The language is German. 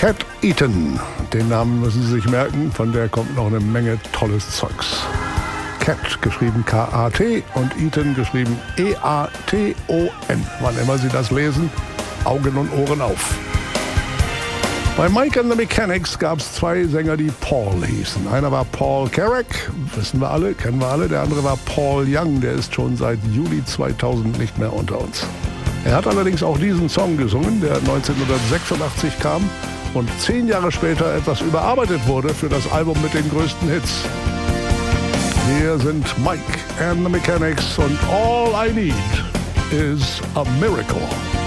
Cat Eaton, den Namen müssen Sie sich merken, von der kommt noch eine Menge tolles Zeugs. Cat, geschrieben K-A-T und Eaton, geschrieben E-A-T-O-N. Wann immer Sie das lesen, Augen und Ohren auf. Bei Mike and the Mechanics gab es zwei Sänger, die Paul hießen. Einer war Paul Carrack, wissen wir alle, kennen wir alle. Der andere war Paul Young, der ist schon seit Juli 2000 nicht mehr unter uns. Er hat allerdings auch diesen Song gesungen, der 1986 kam und 10 Jahre später etwas überarbeitet wurde für das Album mit den größten Hits. Hier sind Mike and the Mechanics und All I Need is a Miracle.